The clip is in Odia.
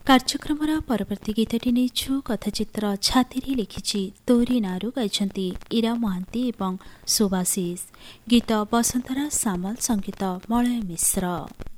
କାର୍ଯ୍ୟକ୍ରମର ପରବର୍ତ୍ତୀ ଗୀତଟି ନେଇଛୁ କଥାଚିତ୍ର ଛାତିରେ ଲେଖିଛି ତୋରି ନାଁରୁ ଗାଇଛନ୍ତି ଇରା ମହାନ୍ତି ଏବଂ ସୁବାଶିଷ। ଗୀତ ବସନ୍ତରା ସାମଲ, ସଙ୍ଗୀତ ମଳୟ ମିଶ୍ର।